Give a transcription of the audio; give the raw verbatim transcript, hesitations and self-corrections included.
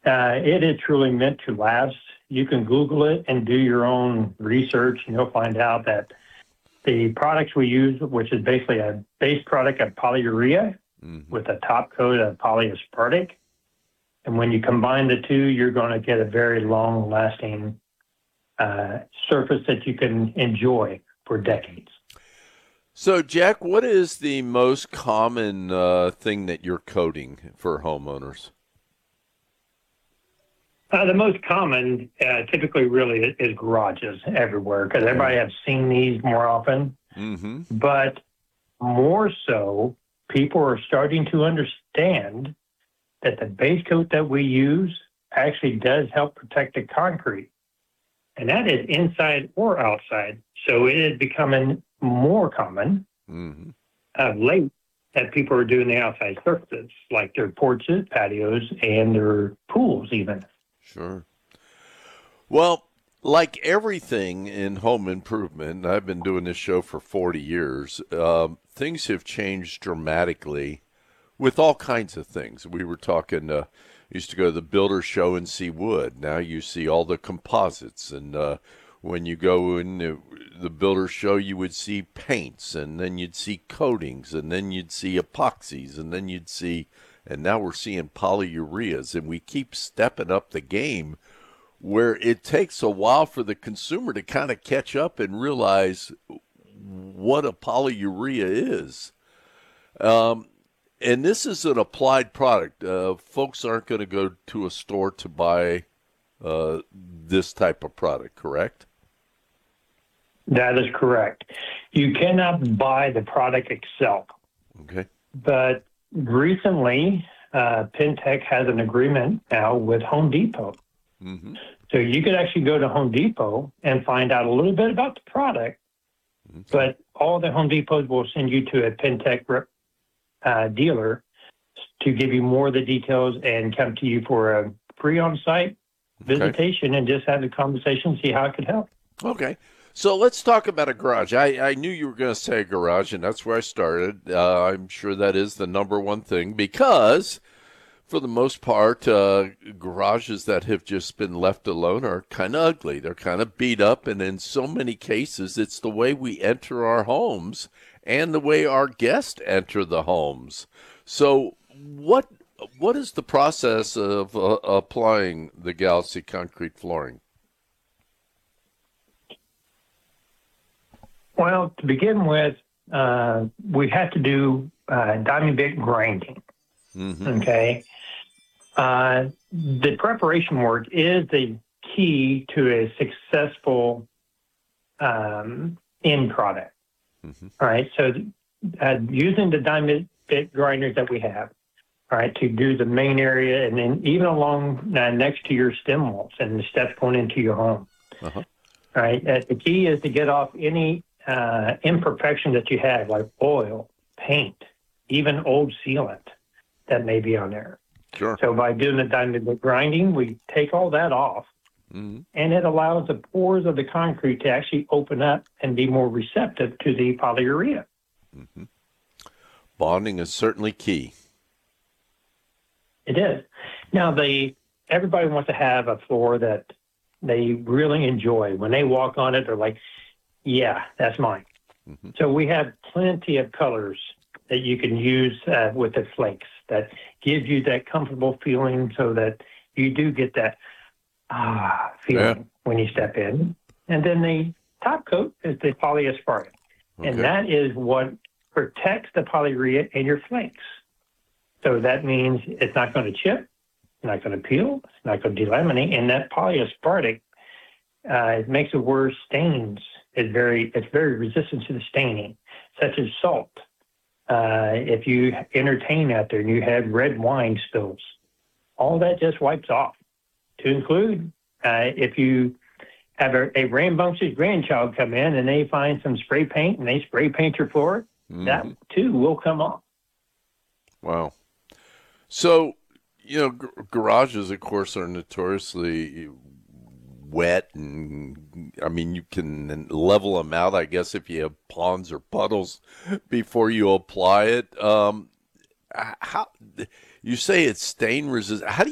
Uh, it is truly meant to last. You can Google it and do your own research, and you'll find out that the products we use, which is basically a base product of polyurea Mm-hmm. with a top coat of polyaspartic, and when you combine the two, you're going to get a very long-lasting uh, surface that you can enjoy for decades. So, Jack, what is the most common uh, thing that you're coating for homeowners? Uh, the most common, uh, typically, really is, is garages everywhere because everybody has seen these more often. Mm-hmm. But more so, people are starting to understand that the base coat that we use actually does help protect the concrete, and that is inside or outside. So it is becoming more common Mm-hmm. of late that people are doing the outside surfaces, like their porches, patios, and their pools even. Sure. Well, like everything in home improvement, I've been doing this show for forty years, um, things have changed dramatically with all kinds of things. We were talking, uh, used to go to the builder show and see wood. Now you see all the composites. And uh, when you go in the, the builder show, you would see paints, and then you'd see coatings, and then you'd see epoxies, and then you'd see, and now we're seeing polyureas. And we keep stepping up the game where it takes a while for the consumer to kind of catch up and realize what a polyurea is. Um, and this is an applied product. Uh, folks aren't going to go to a store to buy uh, this type of product, correct? That is correct. You cannot buy the product itself. Okay. But recently, uh, Pentec has an agreement now with Home Depot. Mm-hmm. So you could actually go to Home Depot and find out a little bit about the product, Okay. but all the Home Depots will send you to a Pentec rep, uh, dealer to give you more of the details and come to you for a free on-site Okay. visitation and just have the conversation, see how it could help. Okay. So let's talk about a garage. I, I knew you were going to say a garage, and that's where I started. Uh, I'm sure that is the number one thing because, for the most part, uh, garages that have just been left alone are kind of ugly. They're kind of beat up, and in so many cases, it's the way we enter our homes and the way our guests enter the homes. So what what is the process of uh, applying the Galaxy concrete flooring? Well, to begin with, uh, we have to do uh, diamond bit grinding. Mm-hmm. Okay. Uh, the preparation work is the key to a successful um, end product. Mm-hmm. All right. So uh, using the diamond bit grinders that we have, all right, to do the main area and then even along uh, next to your stem walls and the steps going into your home. Uh-huh. All right. Uh, the key is to get off any uh, imperfection that you have, like oil, paint, even old sealant that may be on there. Sure. So by doing the diamond bit grinding, we take all that off, Mm-hmm. and it allows the pores of the concrete to actually open up and be more receptive to the polyurea. Mm-hmm. Bonding is certainly key. It is. Now, the everybody wants to have a floor that they really enjoy. When they walk on it, they're like, yeah, that's mine. Mm-hmm. So we have plenty of colors that you can use uh, with the flakes that gives you that comfortable feeling so that you do get that ah feeling Yeah. when you step in. And then the top coat is the polyaspartic. Okay. And that is what protects the polyurea in your flakes. So that means it's not going to chip, it's not going to peel, it's not going to delaminate. And that polyaspartic, uh, it makes it worse. Stains is very, it's very resistant to the staining, such as salt. Uh, if you entertain out there and you have red wine spills, all that just wipes off. To include, uh, if you have a, a rambunctious grandchild come in and they find some spray paint and they spray paint your floor, Mm-hmm. that too will come off. Wow. So, you know, g- garages, of course, are notoriously wet, and I mean, you can level them out, I guess, if you have ponds or puddles before you apply it. Um, h- how you say it's stain resistant? How do